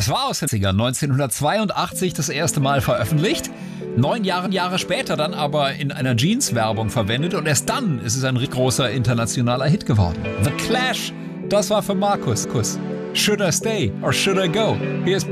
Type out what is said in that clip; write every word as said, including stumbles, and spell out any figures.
Das war aus den neunzehnhundertzweiundachtzig das erste Mal veröffentlicht. Neun Jahre, Jahre später dann aber in einer Jeans-Werbung verwendet und erst dann ist es ein großer internationaler Hit geworden. The Clash, das war für Markus. Should I stay or should I go? Hier ist